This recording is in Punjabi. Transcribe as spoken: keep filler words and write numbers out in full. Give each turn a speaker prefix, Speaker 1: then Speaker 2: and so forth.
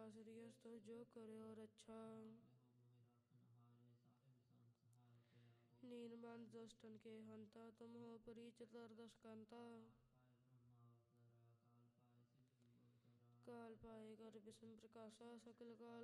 Speaker 1: ਸ੍ਰੀ ਅਸਤੁ ਜੋ ਕਰਿਓ ਰੱਛਾ। ਨੀਨ ਬੰਧ ਦੁਸ਼ਟਨ ਕੇ ਹੰਤਾ ਤੁਮ ਹੋ ਪਰੀ ਚਤੁਰਦਸ਼ ਕੰਤਾ। ਕਾਲ ਪਾਏ ਕਰ ਬਿਸਨ ਪ੍ਰਕਾਸ਼ਾ ਸਕਲ ਕਾਲ